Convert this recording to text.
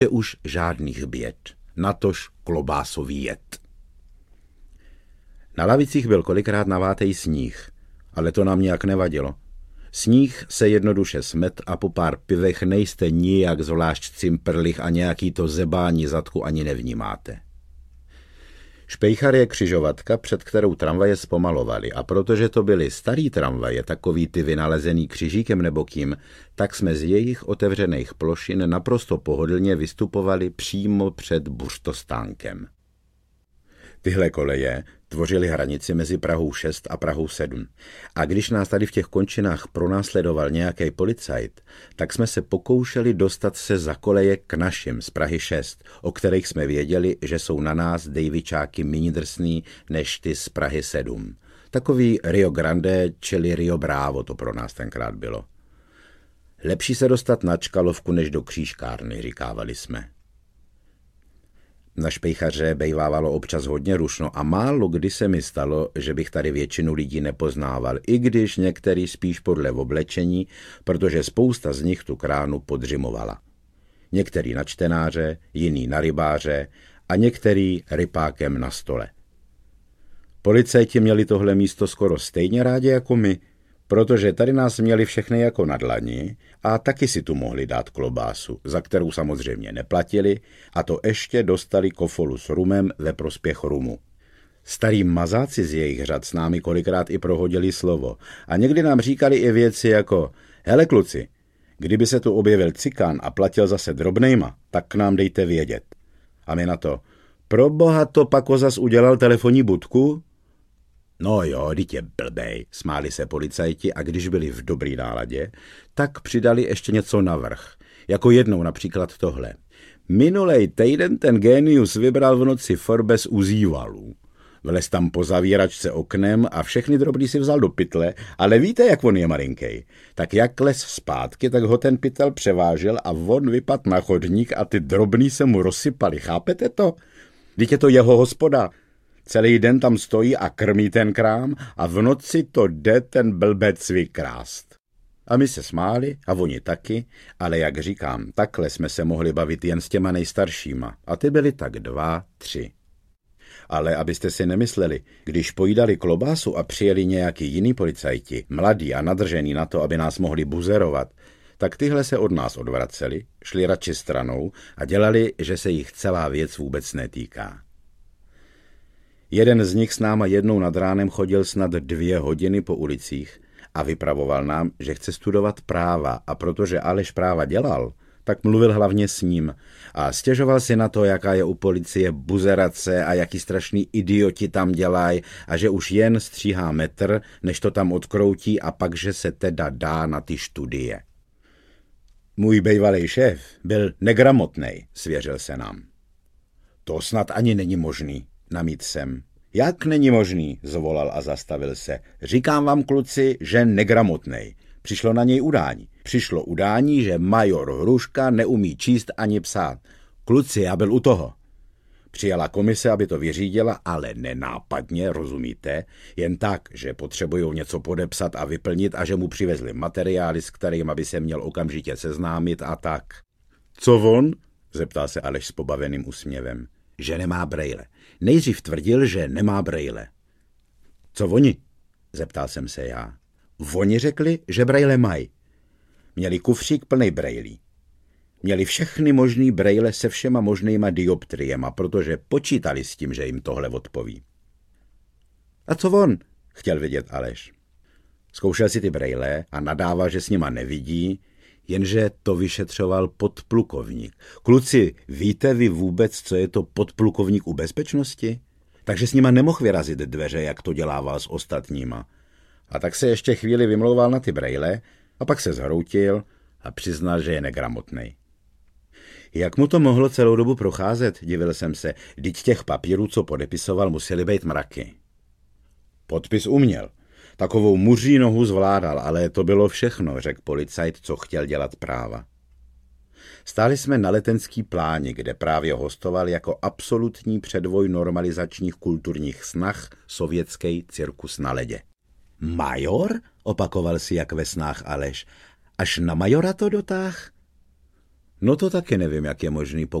Je už žádných běd, natož klobásový jed. Na lavicích byl kolikrát navátej sníh, ale to nám nějak nevadilo. Sníh se jednoduše smet a po pár pivech nejste nijak zvlášť cimprlich a nějaký to zebání zadku ani nevnímáte. Špejchar je křižovatka, před kterou tramvaje zpomalovaly, a protože to byly starý tramvaje, takový ty vynalezený křižíkem nebo kým, tak jsme z jejich otevřených plošin naprosto pohodlně vystupovali přímo před buřtostánkem. Tyhle koleje tvořily hranici mezi Prahou 6 a Prahou 7. A když nás tady v těch končinách pronásledoval nějaký policajt, tak jsme se pokoušeli dostat se za koleje k našim z Prahy 6, o kterých jsme věděli, že jsou na nás dejvičáky méně drsný než ty z Prahy 7. Takový Rio Grande, čili Rio Bravo to pro nás tenkrát bylo. Lepší se dostat na Čkalovku než do křížkárny, říkávali jsme. Na Špejchaře bejvávalo občas hodně rušno a málo kdy se mi stalo, že bych tady většinu lidí nepoznával, i když některý spíš podle oblečení, protože spousta z nich tu kránu podřimovala. Některý na čtenáře, jiný na rybáře a některý rypákem na stole. Policajti měli tohle místo skoro stejně rádi jako my, protože tady nás měli všechny jako na dlani a taky si tu mohli dát klobásu, za kterou samozřejmě neplatili, a to ještě dostali kofolu s rumem ve prospěch rumu. Starý mazáci z jejich řad s námi kolikrát i prohodili slovo a někdy nám říkali i věci jako: hele kluci, kdyby se tu objevil cikán a platil zase drobnejma, tak k nám dejte vědět. A my na to: pro boha, to Pako zas udělal telefonní budku? No jo, teď je blbej, smáli se policajti, a když byli v dobrý náladě, tak přidali ještě něco navrch. Jako jednou například tohle. Minulej týden ten génius vybral v noci Forbes u Zívalů. Vlez tam po zavíračce oknem a všechny drobný si vzal do pytle, ale víte, jak on je malinkej. Tak jak les zpátky, tak ho ten pytel převážel a on vypadl na chodník a ty drobný se mu rozsypali. Chápete to? Vždyť je to jeho hospoda. Celý den tam stojí a krmí ten krám a v noci to jde ten blbec vykrást. A my se smáli a oni taky, ale jak říkám, takhle jsme se mohli bavit jen s těma nejstaršíma a ty byli tak 2, 3. Ale abyste si nemysleli, když pojídali klobásu a přijeli nějaký jiný policajti, mladí a nadržený na to, aby nás mohli buzerovat, tak tyhle se od nás odvraceli, šli radši stranou a dělali, že se jich celá věc vůbec netýká. Jeden z nich s náma jednou nad ránem chodil snad 2 hodiny po ulicích a vypravoval nám, že chce studovat práva, a protože Aleš práva dělal, tak mluvil hlavně s ním a stěžoval si na to, jaká je u policie buzerace a jaký strašný idioti tam dělají a že už jen stříhá metr, než to tam odkroutí a pak, že se teda dá na ty studie. Můj bejvalej šéf byl negramotnej, svěřil se nám. To snad ani není možný, namítl jsem. Jak není možný, zvolal a zastavil se. Říkám vám, kluci, že negramotnej. Přišlo na něj udání. Přišlo udání, že major Hruška neumí číst ani psát. Kluci, já byl u toho. Přijela komise, aby to vyřídila, ale nenápadně, rozumíte? Jen tak, že potřebujou něco podepsat a vyplnit a že mu přivezli materiály, s kterými by se měl okamžitě seznámit a tak. Co on? Zeptal se Aleš s pobaveným úsměvem. Že nemá brejle. Nejdřív tvrdil, že nemá brejle. Co oni? Zeptal jsem se já. Oni řekli, že brejle mají. Měli kufřík plnej brejlí. Měli všechny možný brejle se všema možnýma dioptriema, protože počítali s tím, že jim tohle odpoví. A co on? Chtěl vidět Aleš. Zkoušel si ty brejle a nadával, že s nima nevidí, jenže to vyšetřoval podplukovník. Kluci, víte vy vůbec, co je to podplukovník u bezpečnosti? Takže s nima nemohl vyrazit dveře, jak to dělával s ostatníma. A tak se ještě chvíli vymlouval na ty brejle a pak se zhroutil a přiznal, že je negramotnej. Jak mu to mohlo celou dobu procházet, divil jsem se, vždyť těch papírů, co podepisoval, museli být mraky. Podpis uměl. Takovou muří nohu zvládal, ale to bylo všechno, řekl policajt, co chtěl dělat práva. Stáli jsme na Letenský pláni, kde právě hostoval jako absolutní předvoj normalizačních kulturních snah sovětský cirkus na ledě. Major? Opakoval si jak ve snách Aleš. Až na majora to dotáh? No to taky nevím, jak je možný,